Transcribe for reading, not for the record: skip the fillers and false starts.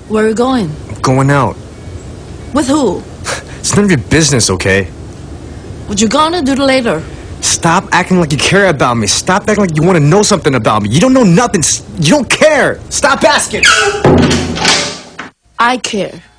Where are you going? I'm going out. With who? It's none of your business, okay? What you gonna do later? Stop acting like you care about me. Stop acting like you want to know something about me. You don't know nothing. You don't care. Stop asking. I care.